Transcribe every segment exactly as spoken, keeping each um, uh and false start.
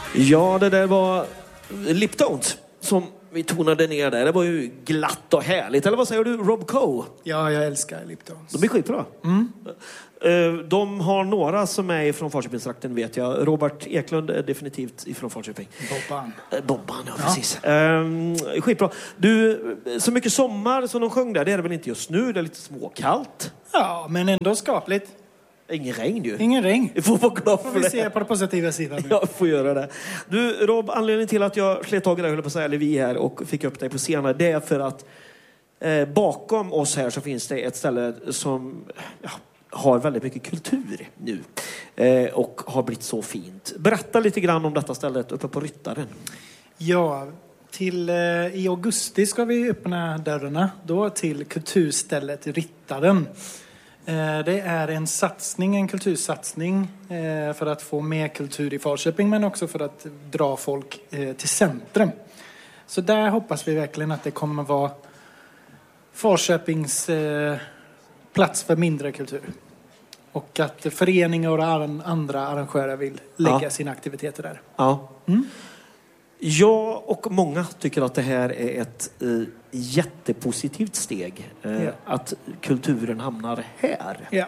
Ja, det där var Liptones som vi tonade ner där. Det var ju glatt och härligt. Eller vad säger du, Rob Coe? Ja, jag älskar Liptones. De är skitbra. Mm. De har några som är från Falköpingstrakten, vet jag. Robert Eklund är definitivt ifrån Falköping. Bobban. Bobban, ja, ja. precis. Ehm, skitbra. Du, så mycket sommar som de sjöng där, det är det väl inte just nu? Det är lite småkallt. Ja, men ändå skapligt. Ingen regn ju. Ingen regn. Vi får vara glad för vi det. se på den positiva sidan. Jag får göra det. Du, Rob, anledningen till att jag slet tag i dig, höll på att säga, eller vi här, och fick upp dig på scenen, det är för att eh, bakom oss här så finns det ett ställe som ja, har väldigt mycket kultur nu. Eh, och har blivit så fint. Berätta lite grann om detta stället uppe på Ryttaren. Ja, till, eh, i augusti ska vi öppna dörrarna då till kulturstället Ryttaren. Det är en satsning, en kultursatsning för att få mer kultur i Falköping, men också för att dra folk till centrum. Så där hoppas vi verkligen att det kommer vara Falköpings plats för mindre kultur. Och att föreningar och andra arrangörer vill lägga ja. sina aktiviteter där. Ja. Mm. Jag och många tycker att det här är ett eh, jättepositivt steg. Eh, ja. Att kulturen hamnar här. Ja.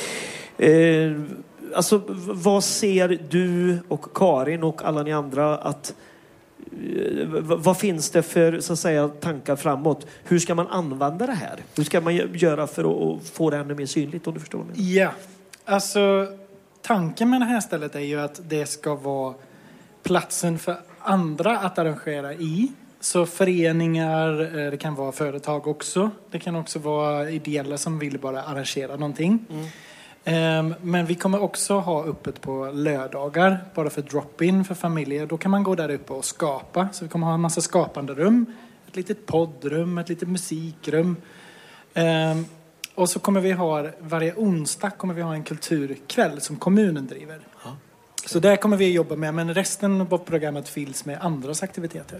Eh, alltså, vad ser du och Karin och alla ni andra att eh, vad finns det för, så att säga, tankar framåt? Hur ska man använda det här? Hur ska man göra för att få det ännu mer synligt, om du förstår mig? Ja, alltså tanken med det här stället är ju att det ska vara platsen för andra att arrangera i. Så föreningar, det kan vara företag också. Det kan också vara ideella som vill bara arrangera någonting. Mm. Men vi kommer också ha öppet på lördagar, bara för drop-in för familjer. Då kan man gå där uppe och skapa. Så vi kommer ha en massa skapande rum. Ett litet poddrum, ett litet musikrum. Och så kommer vi ha, varje onsdag kommer vi ha en kulturkväll som kommunen driver. Ja. Så där kommer vi jobba med, men resten av programmet fylls med andras aktiviteter.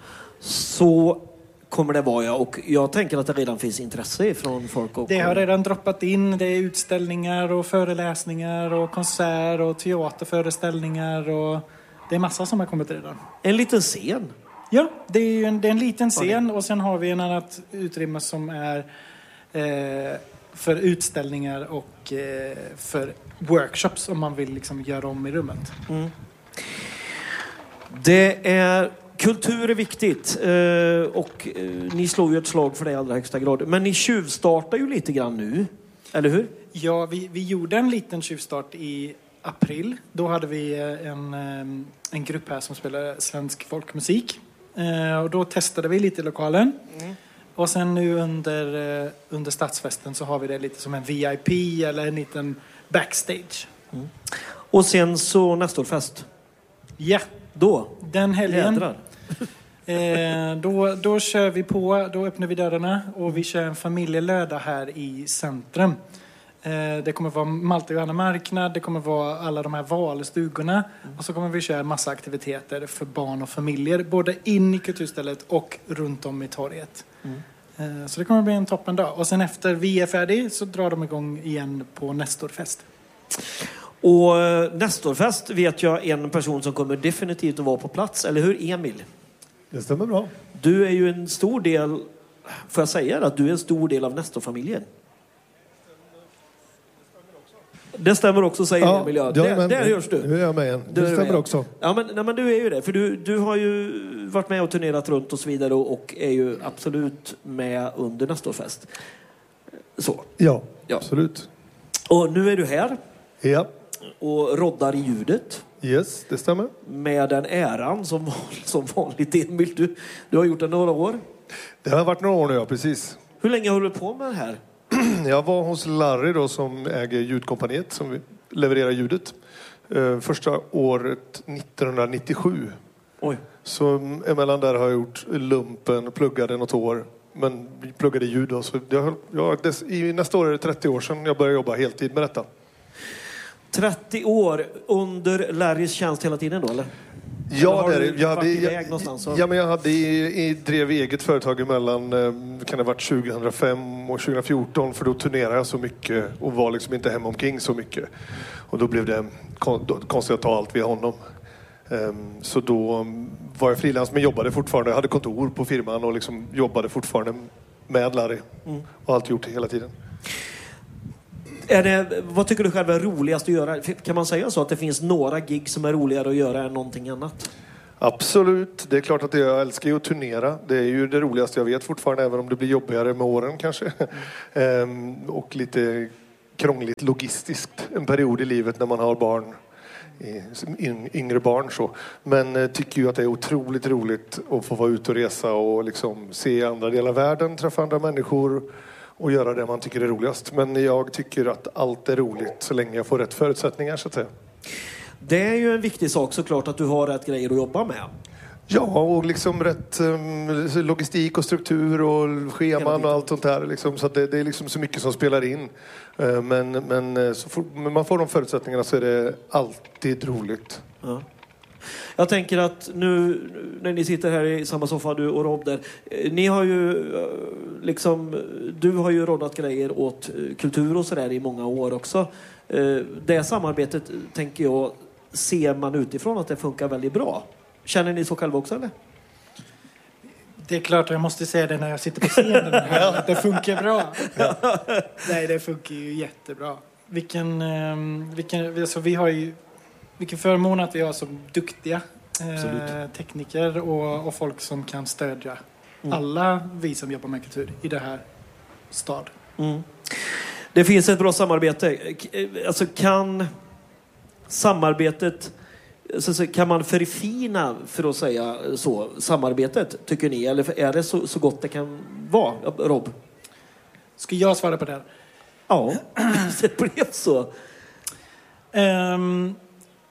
Så kommer det vara, ja. Och jag tänker att det redan finns intresse från folk. Och det har redan droppat in. Det är utställningar och föreläsningar och konsert och teaterföreställningar. Och det är massa som har kommit redan. En liten scen? Ja, det är, ju en, det är en liten scen. Och sen har vi en annat utrymme som är eh, för utställningar och eh, för workshops om man vill liksom göra om i rummet. Mm. Det är... Kultur är viktigt eh, och eh, ni slår ju ett slag för det i allra högsta grad. Men ni tjuvstartar ju lite grann nu, eller hur? Ja, vi, vi gjorde en liten tjuvstart i april. Då hade vi en, en grupp här som spelade svensk folkmusik. Eh, och då testade vi lite i lokalen. Mm. Och sen nu under, under stadsfesten så har vi det lite som en V I P eller en liten backstage. Mm. Och sen så nästa år fest? Ja. Då? Den helgen. eh, då, då kör vi på, då öppnar vi dörrarna och vi kör en familjelördag här i centrum. Eh, det kommer vara Malte och Johanna marknad, det kommer vara alla de här valstugorna mm. och så kommer vi köra en massa aktiviteter för barn och familjer, både in i kulturstället och runt om i torget. Mm. Eh, så det kommer bli en toppen dag. Och sen efter vi är färdig så drar de igång igen på Nestorfest. Och Nestorfest vet jag en person som kommer definitivt att vara på plats, eller hur, Emil? Det stämmer bra. Du är ju en stor del, får jag säga det, att du är en stor del av Nestorfamiljen. Det stämmer också, säger ja, Emil. Ja, det, där, men, där hörs du. Nu är jag med igen. Det stämmer med. också. Ja, men, nej, men du är ju det. För du, du har ju varit med och turnerat runt och så vidare och, och är ju absolut med under Nestorfest. Så. Ja, ja, absolut. Och nu är du här. Ja. Och roddar i ljudet. Yes, det stämmer. Med den äran som, som vanligt, Emil. Du, du har gjort det några år. Det har varit några år nu, ja, precis. Hur länge har du på med det här? Jag var hos Larry då, som äger ljudkompaniet som levererar ljudet. Första året nittonhundranittiosju. Oj. Så emellan där har jag gjort lumpen, pluggade något år. Men pluggade ljud då. Så jag, jag, dess, i nästa år är det trettio år sedan jag började jobba heltid med detta. trettio år under Larrys tjänst hela tiden då, eller? Ja, eller det är, jag hade, jag, någonstans, ja, men jag hade i, i drev eget företag emellan, kan det ha varit tjugohundrafem och tjugohundrafjorton, för då turnerade jag så mycket och var liksom inte hemma omkring så mycket. Och då blev det konstigt att ta allt via honom. Så då var jag frilans men jobbade fortfarande. Jag hade kontor på firman och liksom jobbade fortfarande med Larry. Mm. Och allt gjort det hela tiden. Är det, vad tycker du själv är roligast att göra? Kan man säga så att det finns några gig som är roligare att göra än någonting annat? Absolut. Det är klart att jag älskar ju att turnera. Det är ju det roligaste jag vet fortfarande, även om det blir jobbigare med åren kanske. Mm. Och lite krångligt logistiskt en period i livet när man har barn. Yngre barn så. Men eh, tycker ju att det är otroligt roligt att få vara ute och resa och liksom se andra delar av världen, träffa andra människor och göra det man tycker är roligast. Men jag tycker att allt är roligt så länge jag får rätt förutsättningar så att säga. Det är ju en viktig sak såklart att du har rätt grejer att jobba med. Ja, och liksom rätt um, logistik och struktur och scheman och allt sånt där. Liksom, så att det, det är liksom så mycket som spelar in. Uh, men men så får, men man får de förutsättningarna så är det alltid roligt. Ja. Jag tänker att nu när ni sitter här i samma soffa, du och Rob där. Ni har ju liksom, du har ju roddat grejer åt kultur och sådär i många år också. Det samarbetet tänker jag, ser man utifrån att det funkar väldigt bra. Känner ni så själva också eller? Det är klart jag måste säga det när jag sitter på scenen här, att det funkar bra. Ja. Nej, det funkar ju jättebra. Vilken, vilken, alltså vi har ju, vilken förmån att vi har så duktiga eh, tekniker och, och folk som kan stödja mm. alla vi som jobbar med kultur i det här stad. Mm. Det finns ett bra samarbete. Alltså kan samarbetet, så kan man förfina, för att säga så, samarbetet, tycker ni? Eller är det så, så gott det kan vara, Rob? Ska jag svara på det? Ja, det blev så. Um,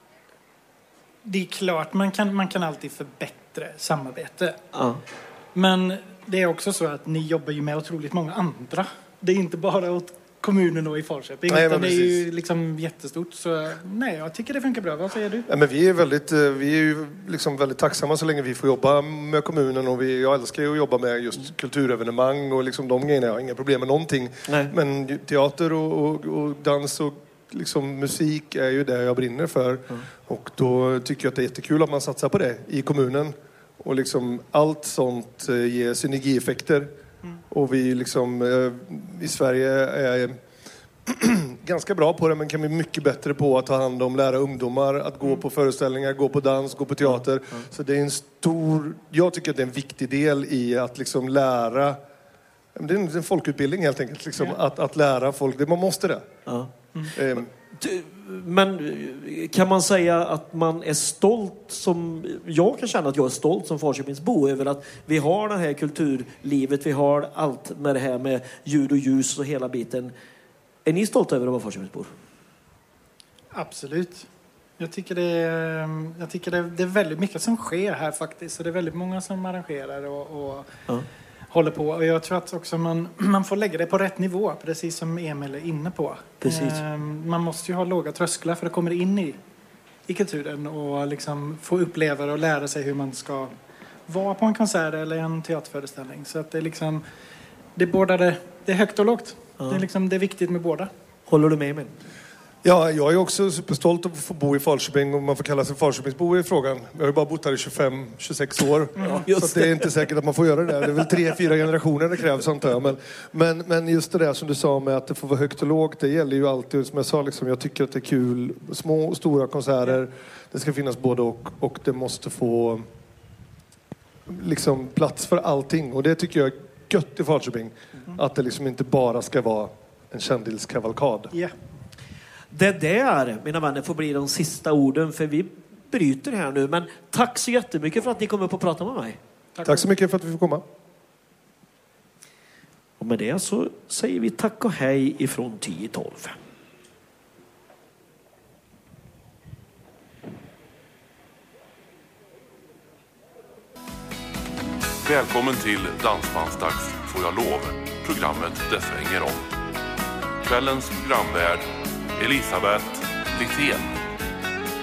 det är klart, man kan, man kan alltid förbättra samarbete. Ja. Men det är också så att ni jobbar ju med otroligt många andra. Det är inte bara åt kommunen och i Falköping. Nej, utan det är ju liksom jättestort. Så nej, jag tycker det funkar bra. Vad säger du? Ja, men vi är väldigt, vi är ju liksom väldigt tacksamma så länge vi får jobba med kommunen. Och vi, jag älskar ju att jobba med just mm. kulturevenemang och liksom de grejerna. Jag har inga problem med någonting. Nej. Men teater och, och, och dans och liksom musik är ju det jag brinner för. Mm. Och då tycker jag att det är jättekul att man satsar på det i kommunen. Och liksom allt sånt ger synergieffekter. Mm. Och vi liksom i Sverige är ganska bra på det, men kan bli mycket bättre på att ta hand om, lära ungdomar att gå mm. på föreställningar, gå på dans, gå på teater. Mm. Mm. Så det är en stor, jag tycker att det är en viktig del i att liksom lära, det är en, en folkutbildning helt enkelt, liksom, mm. att, att lära folk, det, man måste det. Mm. Um, Men kan man säga att man är stolt, som jag kan känna att jag är stolt som Falköpingsbo över att vi har det här kulturlivet, vi har allt med det här med ljud och ljus och hela biten. Är ni stolta över att vara Falköpingsbor? Absolut. Jag tycker, det är, jag tycker det är, det är väldigt mycket som sker här faktiskt. Så det är väldigt många som arrangerar och, och ja. håller på. Och jag tror att också man, man får lägga det på rätt nivå, precis som Emil är inne på. Precis. Man måste ju ha låga trösklar för att komma in i, i kulturen och liksom få uppleva och lära sig hur man ska vara på en konsert eller en teaterföreställning. Så att det är liksom, det är båda det, det är högt och lågt. Ja. Det är liksom, det är viktigt med båda. Håller du med mig? Ja, jag är också superstolt att få bo i Falköping, om man får kalla sig Falköpingsbo i frågan. Jag har ju bara bott här i tjugofem till tjugosex år. Mm. Så det är inte säkert att man får göra det. Det är väl tre, fyra generationer det krävs, antar jag. Men, men, men just det där som du sa med att det får vara högt och lågt, det gäller ju alltid. Som jag sa, liksom, jag tycker att det är kul. Små och stora konserter. Det ska finnas både och. Och det måste få liksom, plats för allting. Och det tycker jag är gött i Falköping. Mm. Att det liksom inte bara ska vara en kändilskavalkad. Ja. Yeah. Det där, mina vänner, får bli de sista orden, för vi bryter här nu. Men tack så jättemycket för att ni kom upp och pratade med mig. Tack, tack så mycket för att vi får komma. Och med det så säger vi tack och hej ifrån tio tolv. Välkommen till Dansbandsdags får jag lov. Programmet det svänger om. Kvällens programvärd Elisabeth Littén.